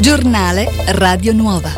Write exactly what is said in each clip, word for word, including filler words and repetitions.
Giornale Radio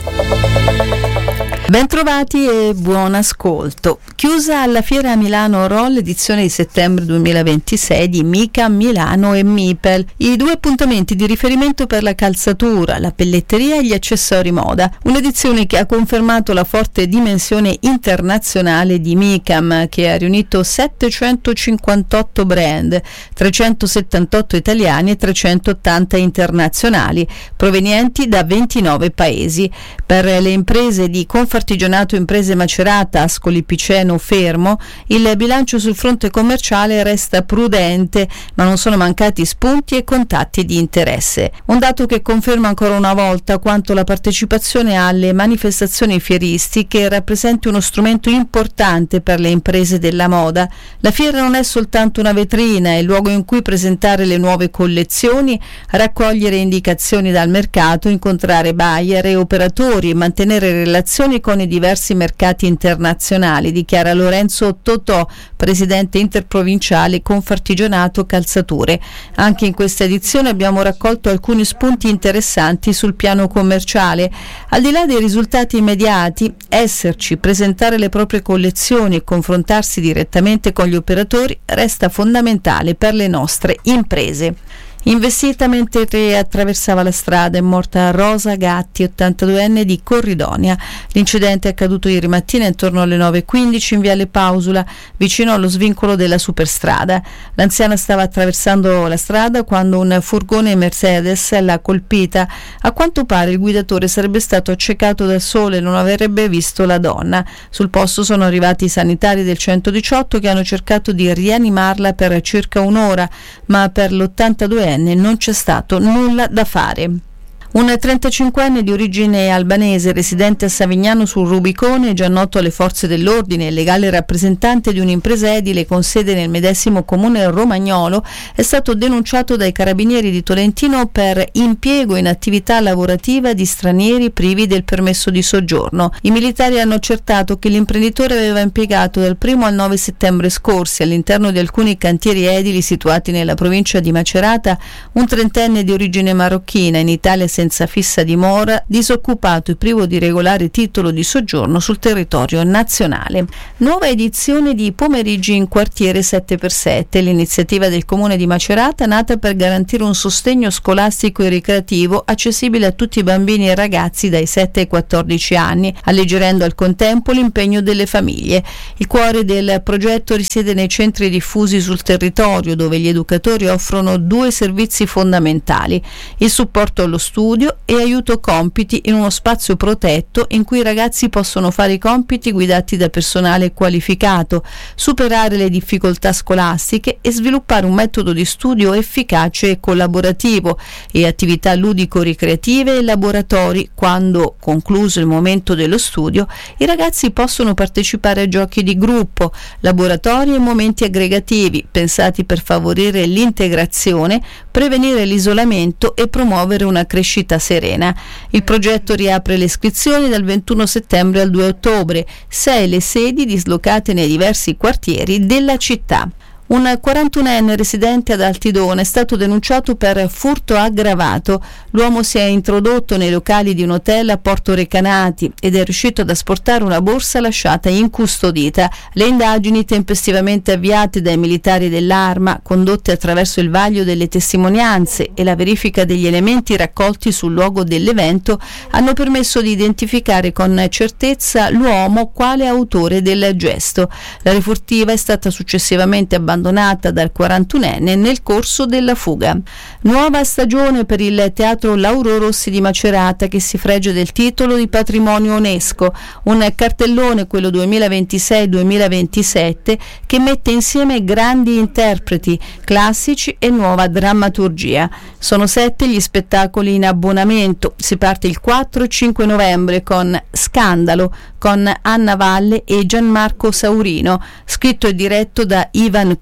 Nuova. Bentrovati e buon ascolto. Chiusa alla Fiera Milano Roll edizione di settembre duemilaventisei di Mica Milano e Mipel, i due appuntamenti di riferimento per la calzatura, la pelletteria e gli accessori moda. Un'edizione che ha confermato la forte dimensione internazionale di Micam, che ha riunito settecentocinquantotto brand, trecentosettantotto italiani e trecentottanta internazionali, provenienti da ventinove paesi. Per le imprese di Confartigianato Imprese Macerata, Ascoli Piceno, Fermo, il bilancio sul fronte commerciale resta prudente, ma non sono mancati spunti e contatti di interesse. Un dato che conferma ancora una volta quanto la partecipazione alle manifestazioni fieristiche rappresenti uno strumento importante per le imprese della moda. La fiera non è soltanto una vetrina, è il luogo in cui presentare le nuove collezioni, raccogliere indicazioni dal mercato, incontrare buyer e operatori e mantenere relazioni con i diversi mercati internazionali, dichiara Lorenzo Totò, presidente interprovinciale Confartigianato Calzature. Anche in questa edizione abbiamo raccolto alcuni spunti interessanti sul piano commerciale. Al di là dei risultati immediati, esserci, presentare le proprie collezioni e confrontarsi direttamente con gli operatori resta fondamentale per le nostre imprese. Investita mentre attraversava la strada è morta Rosa Gatti, ottantaduenne di Corridonia. L'incidente è accaduto ieri mattina intorno alle nove e quindici in viale Pausula, vicino allo svincolo della superstrada. L'anziana stava attraversando la strada quando un furgone Mercedes l'ha colpita. A quanto pare il guidatore sarebbe stato accecato dal sole e non avrebbe visto la donna. Sul posto sono arrivati i sanitari del centodiciotto che hanno cercato di rianimarla per circa un'ora, ma per l'ottantaduenne non c'è stato nulla da fare. Un trentacinquenne di origine albanese residente a Savignano sul Rubicone, già noto alle forze dell'ordine e legale rappresentante di un'impresa edile con sede nel medesimo comune romagnolo, è stato denunciato dai carabinieri di Tolentino per impiego in attività lavorativa di stranieri privi del permesso di soggiorno. I militari hanno accertato che l'imprenditore aveva impiegato dal primo al nove settembre scorsi all'interno di alcuni cantieri edili situati nella provincia di Macerata un trentenne di origine marocchina, in Italia senza fissa dimora, disoccupato e privo di regolare titolo di soggiorno sul territorio nazionale. Nuova edizione di Pomeriggi in quartiere sette per sette, l'iniziativa del comune di Macerata nata per garantire un sostegno scolastico e ricreativo accessibile a tutti i bambini e ragazzi dai sette ai quattordici anni, alleggerendo al contempo l'impegno delle famiglie. Il cuore del progetto risiede nei centri diffusi sul territorio, dove gli educatori offrono due servizi fondamentali: il supporto allo studio e aiuto compiti in uno spazio protetto in cui i ragazzi possono fare i compiti guidati da personale qualificato, superare le difficoltà scolastiche e sviluppare un metodo di studio efficace e collaborativo, e attività ludico-ricreative e laboratori. Quando, concluso il momento dello studio, i ragazzi possono partecipare a giochi di gruppo, laboratori e momenti aggregativi pensati per favorire l'integrazione, prevenire l'isolamento e promuovere una crescita serena. Il progetto riapre le iscrizioni dal ventuno settembre al due ottobre, sei le sedi dislocate nei diversi quartieri della città. Un quarantunenne residente ad Altidone è stato denunciato per furto aggravato. L'uomo si è introdotto nei locali di un hotel a Porto Recanati ed è riuscito ad asportare una borsa lasciata incustodita. Le indagini, tempestivamente avviate dai militari dell'Arma, condotte attraverso il vaglio delle testimonianze e la verifica degli elementi raccolti sul luogo dell'evento, hanno permesso di identificare con certezza l'uomo quale autore del gesto. La refurtiva è stata successivamente abbandonata abbandonata dal quarantunenne nel corso della fuga. Nuova stagione per il Teatro Lauro Rossi di Macerata, che si fregia del titolo di patrimonio UNESCO, un cartellone, quello duemilaventisei duemilaventisette, che mette insieme grandi interpreti classici e nuova drammaturgia. Sono sette gli spettacoli in abbonamento. Si parte il quattro e cinque novembre con Scandalo, con Anna Valle e Gianmarco Saurino, scritto e diretto da Ivan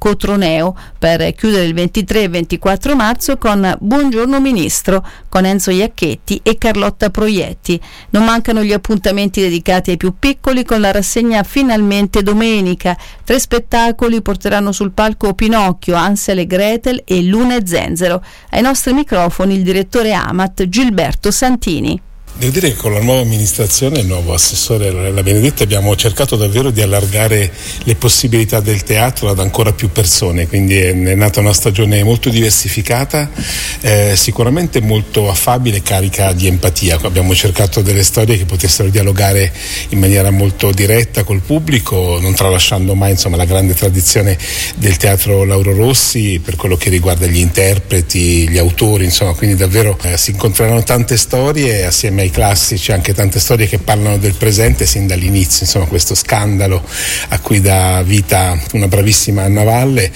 Cotroneo, per chiudere il ventitré e ventiquattro marzo con Buongiorno Ministro, con Enzo Iacchetti e Carlotta Proietti. Non mancano gli appuntamenti dedicati ai più piccoli, con la rassegna Finalmente Domenica. Tre spettacoli porteranno sul palco Pinocchio, Hansel e Gretel e Luna e Zenzero. Ai nostri microfoni il direttore Amat Gilberto Santini. Devo dire che con la nuova amministrazione, il nuovo assessore La Benedetti, abbiamo cercato davvero di allargare le possibilità del teatro ad ancora più persone, quindi è, è nata una stagione molto diversificata, eh, sicuramente molto affabile e carica di empatia. Abbiamo cercato delle storie che potessero dialogare in maniera molto diretta col pubblico, non tralasciando mai insomma la grande tradizione del teatro Lauro Rossi per quello che riguarda gli interpreti, gli autori, insomma, quindi davvero eh, si incontreranno tante storie assieme ai classici, anche tante storie che parlano del presente sin dall'inizio, insomma questo scandalo a cui dà vita una bravissima Anna Valle,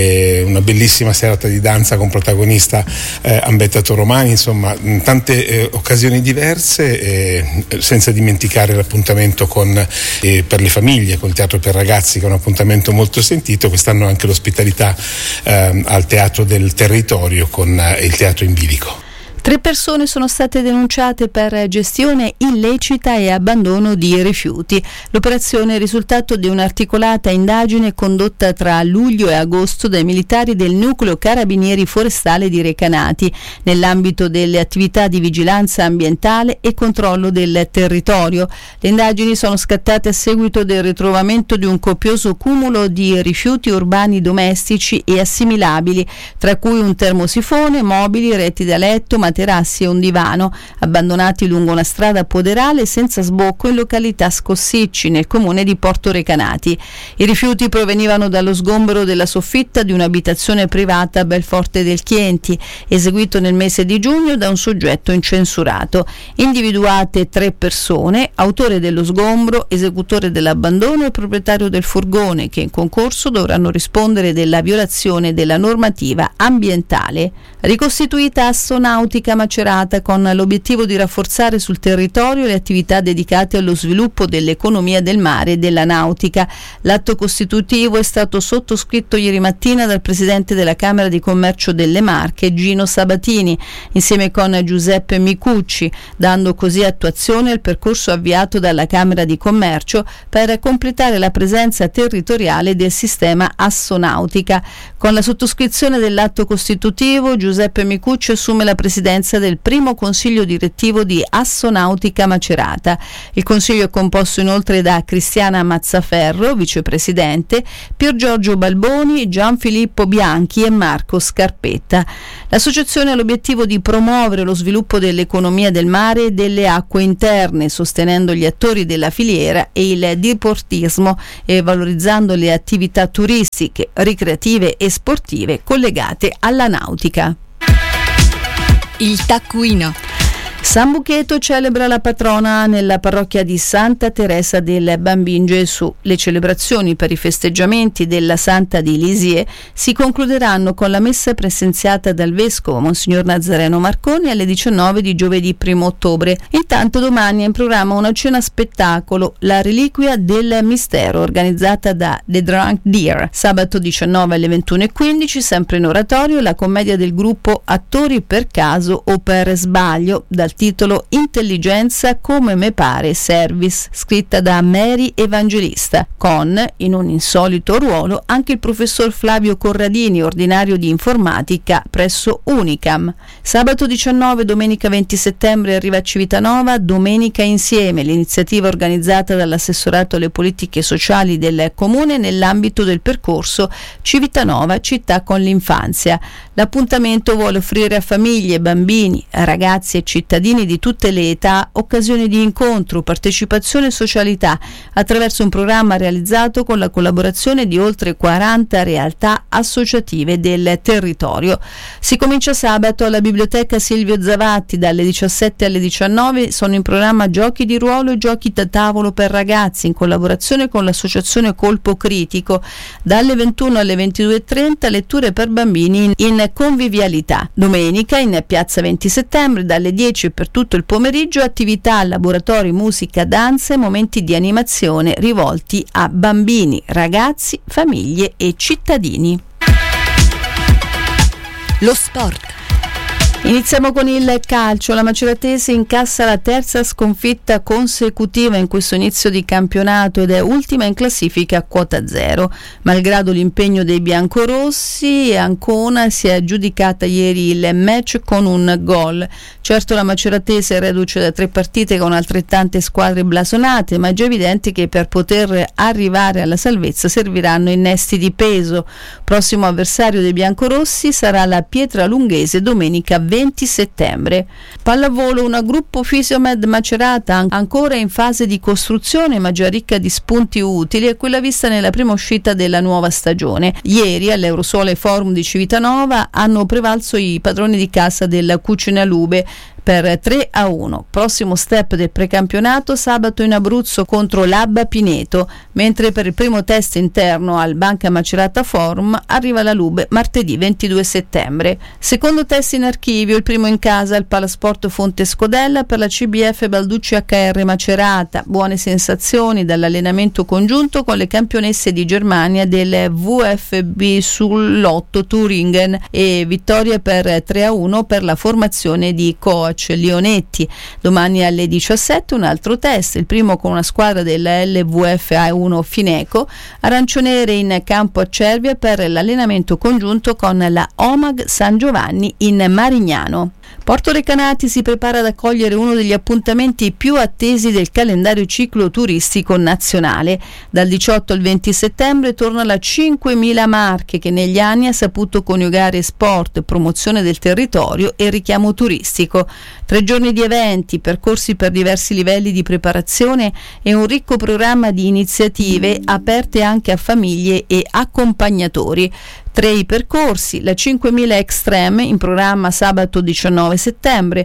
e una bellissima serata di danza con protagonista eh, Ambetta Toromani, insomma tante eh, occasioni diverse, eh, senza dimenticare l'appuntamento con eh, per le famiglie, col teatro per ragazzi, che è un appuntamento molto sentito. Quest'anno anche l'ospitalità eh, al Teatro del Territorio con eh, il Teatro in Bilico. Tre persone sono state denunciate per gestione illecita e abbandono di rifiuti. L'operazione è il risultato di un'articolata indagine condotta tra luglio e agosto dai militari del Nucleo Carabinieri Forestale di Recanati, nell'ambito delle attività di vigilanza ambientale e controllo del territorio. Le indagini sono scattate a seguito del ritrovamento di un copioso cumulo di rifiuti urbani domestici e assimilabili, tra cui un termosifone, mobili, reti da letto, materassi e un divano, abbandonati lungo una strada poderale senza sbocco in località Scossicci, nel comune di Porto Recanati. I rifiuti provenivano dallo sgombero della soffitta di un'abitazione privata a Belforte del Chienti, eseguito nel mese di giugno da un soggetto incensurato. Individuate tre persone: autore dello sgombro, esecutore dell'abbandono e proprietario del furgone, che in concorso dovranno rispondere della violazione della normativa ambientale. Ricostituita Assonautica Macerata, con l'obiettivo di rafforzare sul territorio le attività dedicate allo sviluppo dell'economia del mare e della nautica. L'atto costitutivo è stato sottoscritto ieri mattina dal presidente della Camera di Commercio delle Marche, Gino Sabatini, insieme con Giuseppe Micucci, dando così attuazione al percorso avviato dalla Camera di Commercio per completare la presenza territoriale del sistema Assonautica. Con la sottoscrizione dell'atto costitutivo, Giuseppe Micucci assume la presidenza del primo consiglio direttivo di Assonautica Macerata. Il consiglio è composto inoltre da Cristiana Mazzaferro, vicepresidente, Pier Giorgio Balboni, Gianfilippo Bianchi e Marco Scarpetta. L'associazione ha l'obiettivo di promuovere lo sviluppo dell'economia del mare e delle acque interne, sostenendo gli attori della filiera e il diportismo e valorizzando le attività turistiche, ricreative e sportive collegate alla nautica. Il taccuino. San Bucheto celebra la patrona nella parrocchia di Santa Teresa del Bambin Gesù. Le celebrazioni per i festeggiamenti della Santa di Lisieux si concluderanno con la messa presenziata dal vescovo Monsignor Nazareno Marconi alle diciannove di giovedì primo ottobre. Intanto domani è in programma una cena spettacolo, La Reliquia del Mistero, organizzata da The Drunk Deer. Sabato diciannove alle ventuno e quindici, sempre in oratorio, la commedia del gruppo Attori per caso o per sbaglio, dal titolo Intelligenza come me pare service, scritta da Mary Evangelista, con, in un insolito ruolo, anche il professor Flavio Corradini, ordinario di informatica presso Unicam. Sabato diciannove, domenica venti settembre arriva a Civitanova Domenica Insieme, l'iniziativa organizzata dall'assessorato alle politiche sociali del comune nell'ambito del percorso Civitanova Città con l'infanzia. L'appuntamento vuole offrire a famiglie, bambini, ragazzi e cittadini di tutte le età occasioni di incontro, partecipazione e socialità attraverso un programma realizzato con la collaborazione di oltre quaranta realtà associative del territorio. Si comincia sabato alla Biblioteca Silvio Zavatti dalle diciassette alle diciannove. Sono in programma giochi di ruolo e giochi da tavolo per ragazzi in collaborazione con l'associazione Colpo Critico. Dalle ventuno alle ventidue e trenta letture per bambini in convivialità. Domenica in piazza venti settembre dalle dieci e per tutto il pomeriggio attività, laboratori, musica, danza e momenti di animazione rivolti a bambini, ragazzi, famiglie e cittadini. Lo sport. Iniziamo con il calcio. La Maceratese incassa la terza sconfitta consecutiva in questo inizio di campionato ed è ultima in classifica a quota zero. Malgrado l'impegno dei biancorossi, Ancona si è aggiudicata ieri il match con un gol. Certo, la Maceratese è reduce da tre partite con altrettante squadre blasonate, ma è già evidente che per poter arrivare alla salvezza serviranno innesti di peso. Prossimo avversario dei biancorossi sarà la Pietralunghese domenica venti settembre. Pallavolo, una gruppo Fisiomed Macerata ancora in fase di costruzione ma già ricca di spunti utili è quella vista nella prima uscita della nuova stagione. Ieri all'Eurosole Forum di Civitanova hanno prevalso i padroni di casa della Cucina Lube per tre a uno. Prossimo step del precampionato sabato in Abruzzo contro l'Abba Pineto, mentre per il primo test interno al Banca Macerata Forum arriva la Lube martedì ventidue settembre. Secondo test in archivio, il primo in casa al Palasport Fonte Scodella per la C B F Balducci H R Macerata. Buone sensazioni dall'allenamento congiunto con le campionesse di Germania del V F B sull'otto Thuringen e vittoria per tre a uno per la formazione di coach Leonetti. Domani alle diciassette un altro test, il primo con una squadra della L V F A uno Fineco, arancionere in campo a Cervia per l'allenamento congiunto con la Omag San Giovanni in Marignano. Porto Recanati si prepara ad accogliere uno degli appuntamenti più attesi del calendario cicloturistico nazionale. Dal diciotto al venti settembre torna la cinquemila Marche, che negli anni ha saputo coniugare sport, promozione del territorio e richiamo turistico. Tre giorni di eventi, percorsi per diversi livelli di preparazione e un ricco programma di iniziative aperte anche a famiglie e accompagnatori. Tre i percorsi: la cinquemila Extreme in programma sabato diciannove settembre,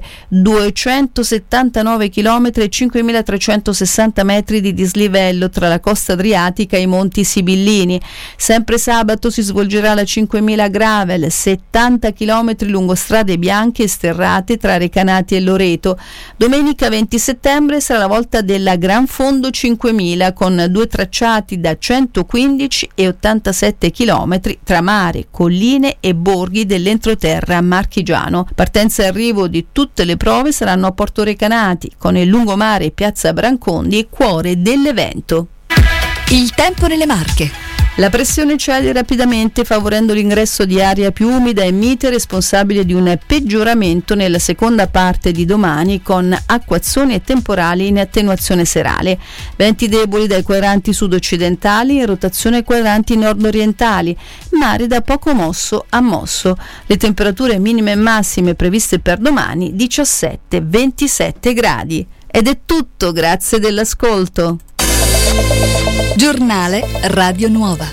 duecentosettantanove chilometri e cinquemilatrecentosessanta metri di dislivello tra la costa adriatica e i Monti Sibillini. Sempre sabato si svolgerà la cinquemila Gravel, settanta chilometri lungo strade bianche e sterrate tra Recanati e Loreto. Domenica venti settembre sarà la volta della Gran Fondo cinquemila con due tracciati da centoquindici e ottantasette chilometri tra mare, colline e borghi dell'entroterra marchigiano. Partenza e arrivo di tutte le prove saranno a Porto Recanati, con il lungomare Piazza Brancondi cuore dell'evento. Il tempo nelle Marche. La pressione cede rapidamente favorendo l'ingresso di aria più umida e mite, responsabile di un peggioramento nella seconda parte di domani con acquazzoni e temporali in attenuazione serale. Venti deboli dai quadranti sud-occidentali e rotazione ai quadranti nord-orientali, mare da poco mosso a mosso. Le temperature minime e massime previste per domani diciassette ventisette gradi. Ed è tutto, grazie dell'ascolto. Giornale Radio Nuova.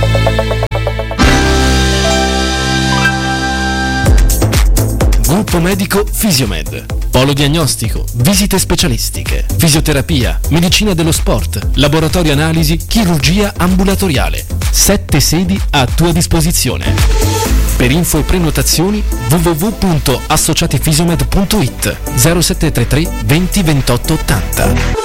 Gruppo medico Fisiomed. Polo diagnostico, visite specialistiche, fisioterapia, medicina dello sport, laboratorio analisi, chirurgia ambulatoriale. Sette sedi a tua disposizione. Per info e prenotazioni w w w punto associatifisiomed punto it zero sette tre tre venti ventotto ottanta.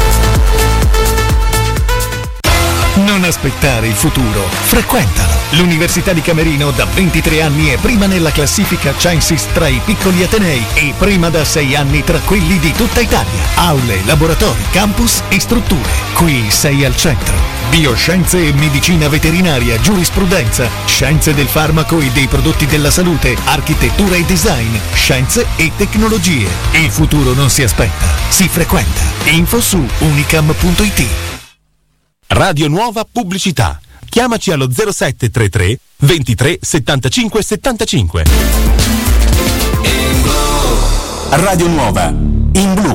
Non aspettare il futuro, frequentalo. L'Università di Camerino da ventitré anni è prima nella classifica Censis tra i piccoli atenei e prima da sei anni tra quelli di tutta Italia. Aule, laboratori, campus e strutture. Qui sei al centro. Bioscienze e medicina veterinaria, giurisprudenza, scienze del farmaco e dei prodotti della salute, architettura e design, scienze e tecnologie. Il futuro non si aspetta, si frequenta. Info su unicam punto it. Radio Nuova Pubblicità. Chiamaci allo zero sette tre tre ventitré settantacinque settantacinque. Radio Nuova in blu.